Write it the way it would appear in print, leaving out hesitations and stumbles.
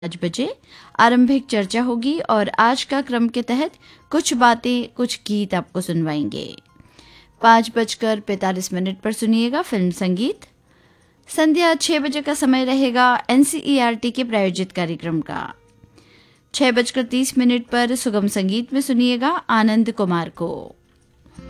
5 बजे आरंभिक चर्चा होगी और आज का क्रम के तहत कुछ बातें कुछ गीत आपको सुनवाएंगे। 5:45 पर सुनिएगा फिल्म संगीत। संध्या 6 बजे का समय रहेगा NCERT के प्रायोजित कार्यक्रम का। 6:30 पर सुगम संगीत में सुनिएगा आनंद कुमार को।